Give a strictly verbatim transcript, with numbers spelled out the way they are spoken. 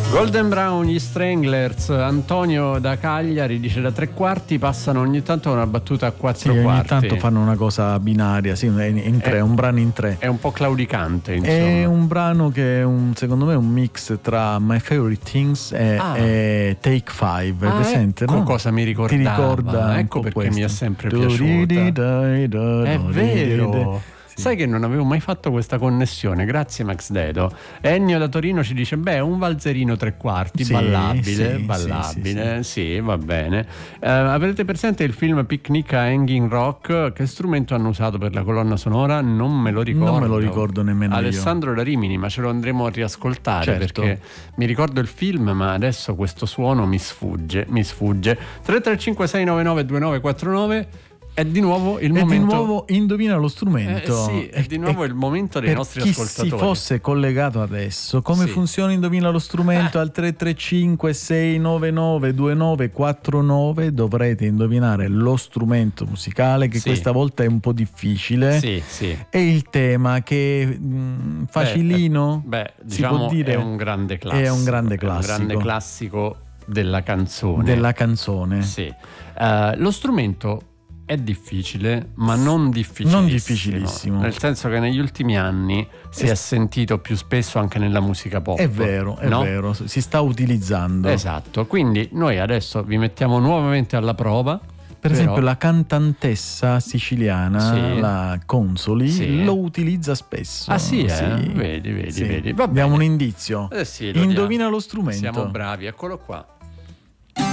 Golden Brown, gli Stranglers. Antonio da Cagliari dice: da tre quarti passano ogni tanto una battuta a quattro sì, quarti. Ogni tanto fanno una cosa binaria, sì, in tre, è un brano in tre. È un po' claudicante, insomma. È un brano che è un, secondo me è un mix tra My Favorite Things e, ah. e Take Five. Ah, presente, ecco no? cosa mi ricordava. Ti ricorda? Ecco perché questo. mi è sempre piaciuta. È vero. Sai che non avevo mai fatto questa connessione, grazie Max Dedo. Ennio da Torino ci dice: beh, un valzerino tre quarti, sì, ballabile, sì, ballabile, sì, sì, sì. Sì, va bene. Uh, avrete presente il film Picnic a Hanging Rock? Che strumento hanno usato per la colonna sonora? Non me lo ricordo. Non me lo ricordo nemmeno Alessandro io. da Rimini, ma ce lo andremo a riascoltare, certo, perché mi ricordo il film, ma adesso questo suono mi sfugge, mi sfugge. tre tre cinque sei nove nove due nove quattro nove. È di nuovo il è momento. Di nuovo indovina lo strumento. Eh, sì, è di nuovo e, il momento dei per nostri chi ascoltatori. Si fosse collegato adesso, come sì. funziona indovina lo strumento? Eh. Al tre tre cinque sei nove nove due nove quattro nove dovrete indovinare lo strumento musicale, che sì. questa volta è un po' difficile. Sì, sì. E il tema che mh, facilino, beh, beh, si diciamo può dire, è un grande classico. È un grande classico. È un grande classico della canzone. Della canzone. Sì. Uh, lo strumento è difficile, ma non difficilissimo. Non difficilissimo. Nel senso che negli ultimi anni si è, è sentito più spesso anche nella musica pop. È vero, è no? vero, si sta utilizzando. Esatto, quindi noi adesso vi mettiamo nuovamente alla prova. Per però... esempio la cantantessa siciliana, sì. la Consoli, sì. lo utilizza spesso. Ah sì, eh? sì. Vedi, vedi, sì. vedi. Va Diamo bene. un indizio. Eh sì, lo Indovina diamo. lo strumento. Siamo bravi, eccolo qua.